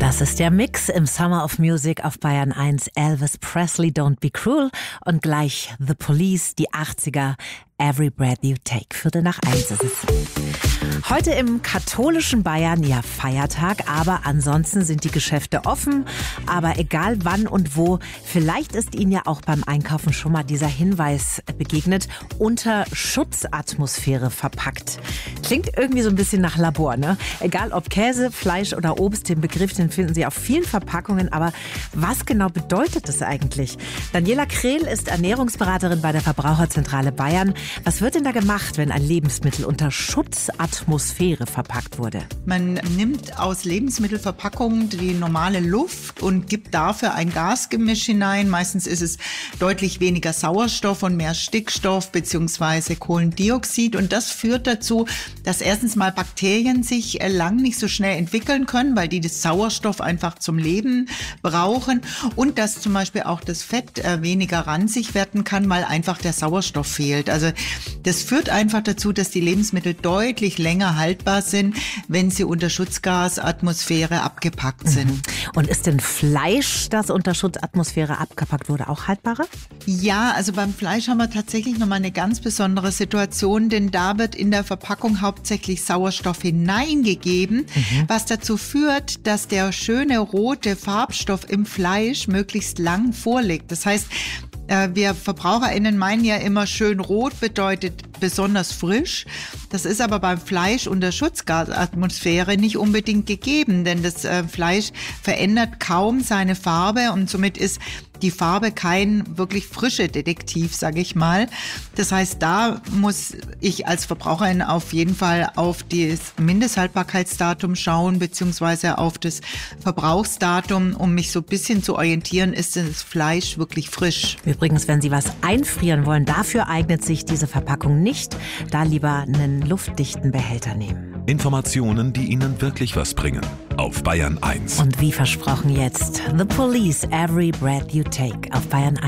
Das ist der Mix im Summer of Music auf Bayern 1. Elvis Presley, Don't Be Cruel und gleich The Police, die 80er, Every Breath You Take. 1:45 ist es. Heute im katholischen Bayern ja Feiertag, aber ansonsten sind die Geschäfte offen. Aber egal wann und wo, vielleicht ist Ihnen ja auch beim Einkaufen schon mal dieser Hinweis begegnet, unter Schutzatmosphäre verpackt. Klingt irgendwie so ein bisschen nach Labor, ne? Egal ob Käse, Fleisch oder Obst, den Begriff, den finden Sie auf vielen Verpackungen. Aber was genau bedeutet das eigentlich? Daniela Krehl ist Ernährungsberaterin bei der Verbraucherzentrale Bayern. Was wird denn da gemacht, wenn ein Lebensmittel unter Schutzatmosphäre verpackt wurde? Man nimmt aus Lebensmittelverpackungen die normale Luft und gibt dafür ein Gasgemisch hinein. Meistens ist es deutlich weniger Sauerstoff und mehr Stickstoff bzw. Kohlendioxid. Und das führt dazu, dass erstens mal Bakterien sich lang nicht so schnell entwickeln können, weil die das Sauerstoff einfach zum Leben brauchen. Und dass zum Beispiel auch das Fett weniger ranzig werden kann, weil einfach der Sauerstoff fehlt. Also das führt einfach dazu, dass die Lebensmittel deutlich länger haltbar sind, wenn sie unter Schutzgasatmosphäre abgepackt sind. Und ist denn Fleisch, das unter Schutzatmosphäre abgepackt wurde, auch haltbarer? Ja, also beim Fleisch haben wir tatsächlich nochmal eine ganz besondere Situation, denn da wird in der Verpackung hauptsächlich Sauerstoff hineingegeben, was dazu führt, dass der schöne rote Farbstoff im Fleisch möglichst lang vorliegt. Das heißt, wir VerbraucherInnen meinen ja immer, schön rot bedeutet besonders frisch. Das ist aber beim Fleisch unter Schutzgasatmosphäre nicht unbedingt gegeben, denn das Fleisch verändert kaum seine Farbe und somit ist die Farbe kein wirklich frischer Detektiv, sage ich mal. Das heißt, da muss ich als Verbraucherin auf jeden Fall auf das Mindesthaltbarkeitsdatum schauen, beziehungsweise auf das Verbrauchsdatum, um mich so ein bisschen zu orientieren, ist das Fleisch wirklich frisch. Übrigens, wenn Sie was einfrieren wollen, dafür eignet sich diese Verpackung nicht. Da lieber einen luftdichten Behälter nehmen. Informationen, die Ihnen wirklich was bringen. Auf Bayern 1. Und wie versprochen jetzt, The Police, Every Breath You Take auf Bayern 1.